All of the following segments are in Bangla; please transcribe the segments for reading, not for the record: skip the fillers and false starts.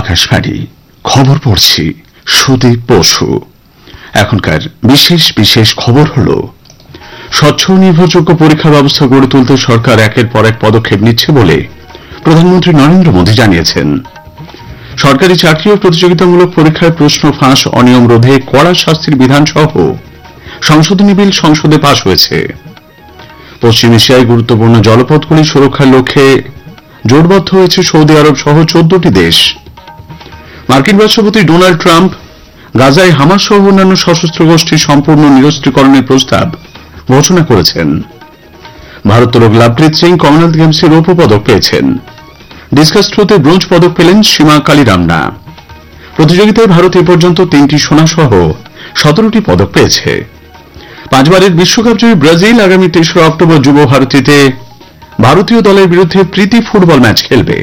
আকাশবাণী খবর পড়ছি সুদীপ বসু। এখনকার বিশেষ বিশেষ খবর হল, স্বচ্ছ ও নির্ভরযোগ্য পরীক্ষা ব্যবস্থা গড়ে তুলতে সরকার একের পর এক পদক্ষেপ নিচ্ছে বলে প্রধানমন্ত্রী নরেন্দ্র মোদী জানিয়েছেন। সরকারি চাকরি ও প্রতিযোগিতামূলক পরীক্ষায় প্রশ্ন ফাঁস, অনিয়ম রোধে কড়া শাস্তির বিধান সহ সংশোধনী বিল সংসদে পাশ হয়েছে। পশ্চিম এশিয়ায় গুরুত্বপূর্ণ জলপথগুলি সুরক্ষার লক্ষ্যে জোটবদ্ধ হয়েছে সৌদি আরব সহ 14টি দেশ। মার্কিন রাষ্ট্রপতি ডোনাল্ড ট্রাম্প গাজায় হামাস সহ অন্যান্য সশস্ত্র গোষ্ঠীর সম্পূর্ণ নিরস্ত্রীকরণের প্রস্তাব ঘোষণা করেছেন। ভারোত্তোলক লাভপ্রীত সিং কমনওয়েলথ গেমসে রৌপ্য পদক পেয়েছেন। ডিসকাস থ্রোতে ব্রোঞ্জ পদক পেলেন সীমা কালিরামনা। প্রতিযোগিতায় ভারত এ পর্যন্ত 3টি সোনা সহ 17টি পদক পেয়েছে। 5 বারের বিশ্বকাপ জয়ী ব্রাজিল আগামী 3 অক্টোবর যুব ভারতীতে ভারতীয় দলের বিরুদ্ধে প্রীতি ফুটবল ম্যাচ খেলবে।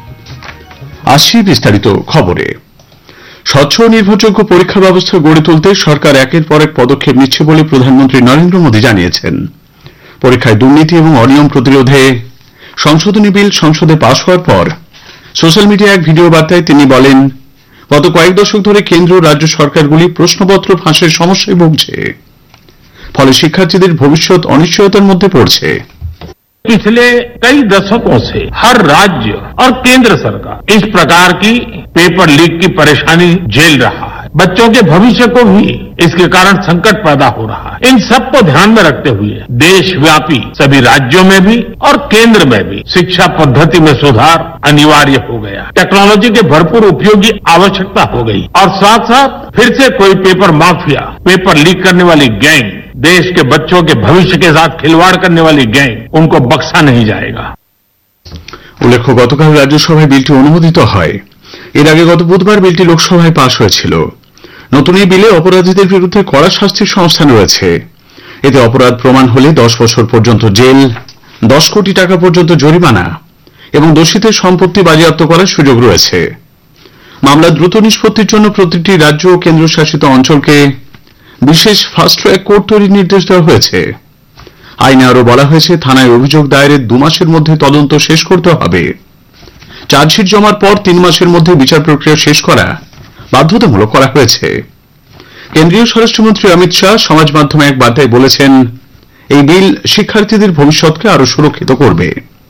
আসছি বিস্তারিত খবরে। স্বচ্ছ ও নির্ভরযোগ্য পরীক্ষা ব্যবস্থা গড়ে তুলতে সরকার একের পর এক পদক্ষেপ নিচ্ছে বলে প্রধানমন্ত্রী নরেন্দ্র মোদী জানিয়েছেন। পরীক্ষায় দুর্নীতি এবং অনিয়ম প্রতিরোধে সংশোধনী বিল সংসদে পাশ হওয়ার পর সোশ্যাল মিডিয়ায় এক ভিডিও বার্তায় তিনি বলেন, গত কয়েক দশক ধরে কেন্দ্র ও রাজ্য সরকারগুলি প্রশ্নপত্র ফাঁসের সমস্যায় ভুগছে, ফলে শিক্ষার্থীদের ভবিষ্যৎ অনিশ্চয়তার মধ্যে পড়ছে। पिछले कई दशकों से हर राज्य और केंद्र सरकार इस प्रकार की पेपर लीक की परेशानी झेल रहा है। बच्चों के भविष्य को भी इसके कारण संकट पैदा हो रहा है। इन सबको ध्यान में रखते हुए देशव्यापी सभी राज्यों में भी और केंद्र में भी शिक्षा पद्धति में सुधार अनिवार्य हो गया। टेक्नोलॉजी के भरपूर उपयोग की आवश्यकता हो गई और साथ साथ फिर से कोई पेपर माफिया, पेपर लीक करने वाली गैंग, देश के बच्चों के भविष्य के साथ खिलवाड़ करने वाली गैंग, उनको बख्शा नहीं जाएगा। উল্লেখ্য, গতকাল রাজ্যসভায় বিলটি অনুমোদিত হয়। এর আগে গত বুধবার বিলটি লোকসভায় পাশ হয়েছিল। নতুন এই বিলে অপরাধীদের বিরুদ্ধে কড়া শাস্তির সংস্থান রয়েছে। এতে অপরাধ প্রমাণ হলে 10 বছর পর্যন্ত জেল, 10 কোটি টাকা পর্যন্ত জরিমানা এবং দোষীদের সম্পত্তি বাজেয়াপ্ত করার সুযোগ রয়েছে। মামলা দ্রুত নিষ্পত্তির জন্য প্রতিটি রাজ্য ও কেন্দ্রশাসিত অঞ্চলকে বিশেষ ফাস্ট ট্র্যাক কোর্ট তৈরির নির্দেশ দেওয়া হয়েছে। আইনে আরও বলা হয়েছে, থানায় অভিযোগ দায়েরের 2 মাসের মধ্যে তদন্ত শেষ করতে হবে। চার্জশিট জমার পর 3 মাসের মধ্যে বিচার প্রক্রিয়া শেষ করা বাধ্যতামূলক করা হয়েছে। কেন্দ্রীয় স্বরাষ্ট্রমন্ত্রী অমিত শাহ সমাজ মাধ্যমে এক বার্তায় বলেছেন, এই বিল শিক্ষার্থীদের ভবিষ্যৎকে আরও সুরক্ষিত করবে।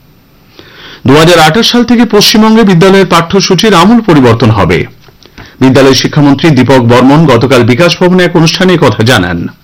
2028 সাল থেকে পশ্চিমবঙ্গে বিদ্যালয়ের পাঠ্যসূচির আমূল পরিবর্তন হবে। বিদ্যালয় শিক্ষামন্ত্রী দীপক বর্মন গতকাল বিকাশ ভবনে এক অনুষ্ঠানে কথা জানান।